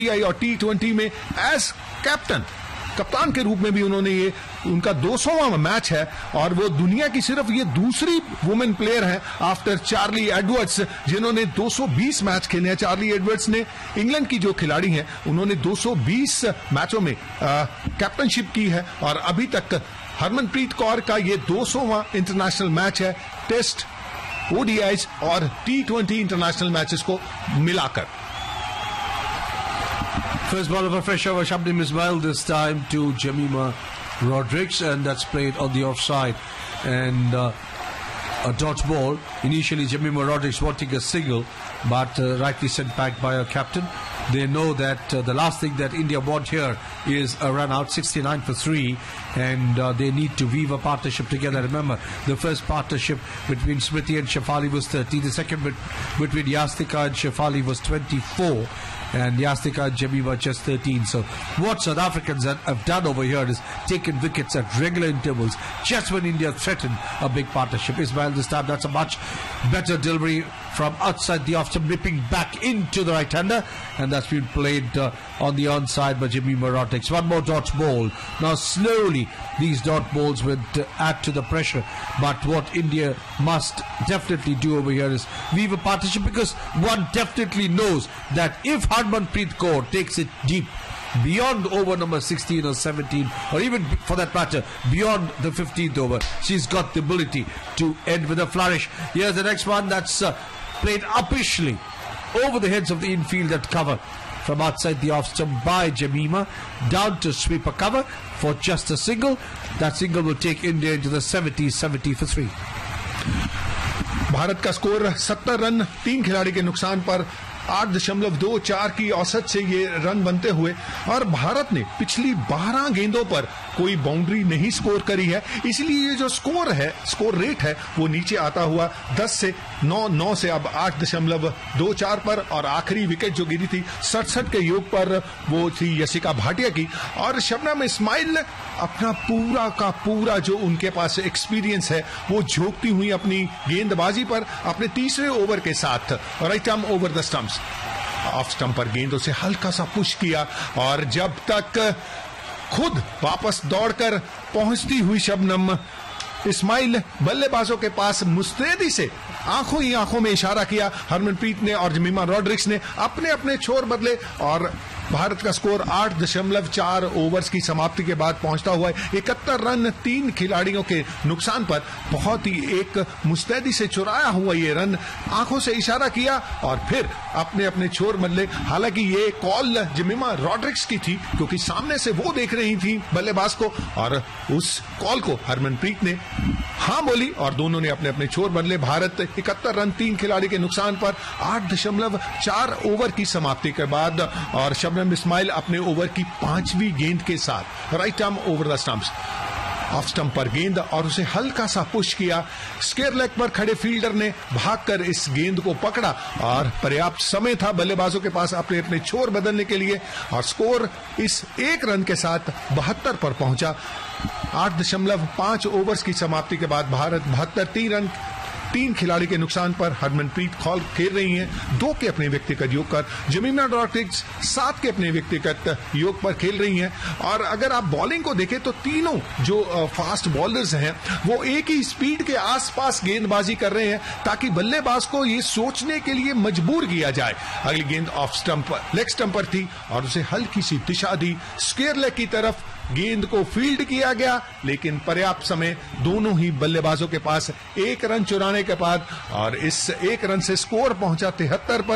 और T20 में as कप्तान के रूप में भी उन्होंने ये उनका 200वां मैच है और वो दुनिया की सिर्फ ये दूसरी वुमेन प्लेयर है आफ्टर चार्ली एडवर्ड्स जिन्होंने 220 मैच खेले हैं। चार्ली एडवर्ड्स ने इंग्लैंड की जो खिलाड़ी हैं उन्होंने 220 मैचों में कैप्टनशिप की है और अभी तक हरमनप्रीत कौर का ये 200वां इंटरनेशनल मैच है टेस्ट, ODIs और T20 इंटरनेशनल मैचेस को मिलाकर। First ball of a fresh over, Shabnim Ismail this time to Jemimah Rodrigues, and that's played on the offside. And a dot ball. Initially, Jemimah Rodrigues wanting a single, but rightly sent back by her captain. They know that the last thing that India want here is a run out, 69 for 3, and they need to weave a partnership together. Remember, the first partnership between Smriti and Shefali was 30, the second between Yastika and Shefali was 24, and Yastika and Jemimah just 13. So what South Africans have done over here is taken wickets at regular intervals just when India threatened a big partnership. Ismail this time, that's a much better delivery from outside the off stump, nipping back into the right-hander, and that's been played on the onside by Jemimah Rodrigues. One more dot ball. Now slowly these dot balls would add to the pressure, but what India must definitely do over here is weave a partnership, because one definitely knows that if Harmanpreet Kaur takes it deep beyond over number 16 or 17, or even for that matter beyond the 15th over, she's got the ability to end with a flourish. Here's the next one that's played uppishly over the heads of the infield at cover from outside the off stump by Jemimah, down to sweeper cover for just a single. That single will take India into the 70s, 70 for 3. Bharat का score 70 run 3 खिलाड़ी के नुकसान पर 8.24 की औसत से ये run बनते हुए, और भारत ने पिछली 12 गेंदों पर कोई बाउंड्री नहीं स्कोर करी है, इसलिए ये जो स्कोर रेट है वो नीचे आता हुआ 10 से 9 से अब 8.24 पर, और आखिरी विकेट जो गिरी थी 67 के योग पर वो थी यशिका भाटिया की। और शबनम इस्माइल अपना पूरा का पूरा जो उनके पास एक्सपीरियंस है वो झोंकती हुई अपनी गेंदबाजी पर अपने तीसरे ओवर के साथ right arm over the stumps, off stump पर गेंदों से हल्का सा पुश किया, और जब तक खुद वापस दौड़कर पहुंचती हुई शबनम इस्माइल बल्लेबाजों के पास मुस्तैदी से आंखों ही आंखों में इशारा किया, हरमनप्रीत ने और जमीमा रॉड्रिक्स ने अपने अपने छोर बदले, और भारत का स्कोर 8.4 ओवर्स की समाप्ति के बाद पहुंचता हुआ 71 रन 3 खिलाड़ियों के नुकसान पर। बहुत ही एक मुस्तैदी से चुराया हुआ ये रन, आंखों से इशारा किया और फिर अपने अपने छोर बदले। हालांकि ये कॉल जमीमा रॉड्रिक्स की थी क्योंकि सामने से वो देख रही थी बल्लेबाज को, और उस कॉल को हरमनप्रीत ने हाँ बोली और दोनों ने अपने अपने छोर बदले। भारत 71 रन 3 खिलाड़ी के नुकसान पर 8.4 ओवर की समाप्ति के बाद, और शबनम इस्माइल अपने ओवर की 5वीं गेंद के साथ right arm over the stumps, off stump पर गेंद और उसे हल्का सा पुश किया। स्क्वायर लेग पर खड़े फील्डर ने भागकर इस गेंद को पकड़ा और पर्याप्त समय था बल्लेबाजों के पास अपने अपने छोर बदलने के लिए, और स्कोर इस 1 रन के साथ 72 पर पहुंचा। 8.5 ओवर्स की समाप्ति के बाद भारत 72 रन 3 खिलाड़ी के नुकसान पर हरमनप्रीत कौर खेल रही हैं 2 के अपने व्यक्तिगत योग पर, जमीमा रॉड्रिक्स 7 के अपने व्यक्तिगत योग पर खेल रही हैं। और अगर आप बॉलिंग को देखें तो तीनों जो फास्ट बॉलर्स हैं वो एक ही स्पीड के आसपास गेंदबाजी कर रहे हैं ताकि बल्लेबाज को ये सोचने के लिए मजबूर किया जाए। अगली गेंद ऑफ स्टंप लेग स्टंप पर थी और उसे हल्की सी दिशा दी स्क्वायर लेग की तरफ, गेंद को फील्ड किया गया, लेकिन पर्याप्त समय दोनों ही बल्लेबाजों के पास 1 रन चुराने के बाद, और इस 1 रन से स्कोर पहुंचा 73 पर।